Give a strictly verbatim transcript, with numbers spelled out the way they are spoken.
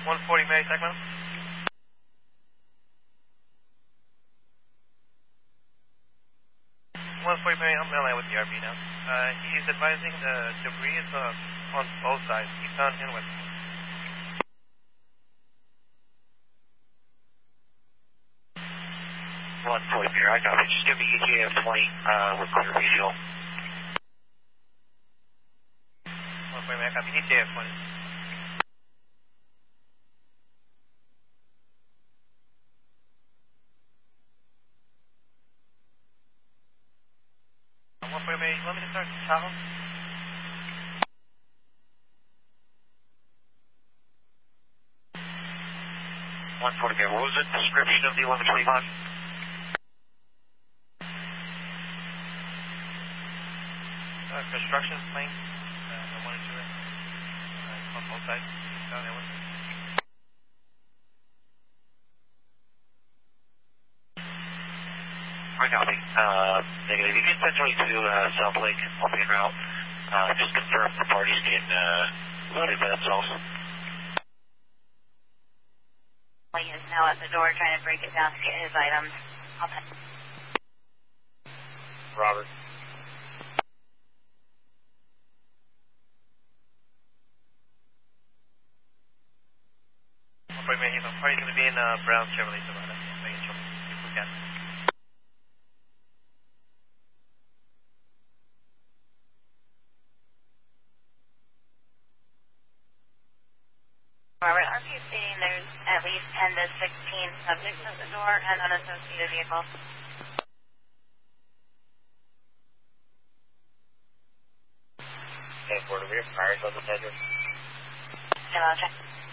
one forty Mary Sacramento. one forty Mary, I'm L A with the R B now. Uh, he's advising the debris is uh, on both sides, eastbound and westbound. one forty Mary, I got it. Just give me E T A of twenty uh, with clear visual. one forty Mary, I got E T A of twenty. one forty Mary, you want me to start Tahoe? one forty Mary, what was the description of the eleven twenty-five? Uh, construction plane, uh, the one and two, uh, on both sides, eastbound and westbound. I copy. Uh, negative. You can send me to uh, South Lake on the route. Uh, just confirm the parties can uh, load it by themselves. He is now at the door trying to break it down to get his items. I'll put Robert. one forty Mary, he's on party's going to be in uh, Brown Chevrolet Savannah. Making trouble if we can. Robert, aren't you stating there's at least ten to sixteen subjects at the door and unassociated vehicles? Hey, Fort, are we prior to the bedroom? Hello, check.